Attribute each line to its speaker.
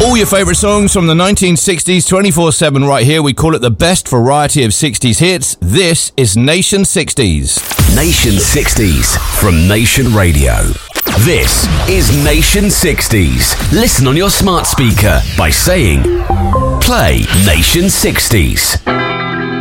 Speaker 1: All your favourite songs from the 1960s 24/7 right here. We call it the best variety of 60s hits. This is Nation 60s.
Speaker 2: Nation 60s from Nation Radio. This is Nation 60s. Listen on your smart speaker by saying, play Nation 60s.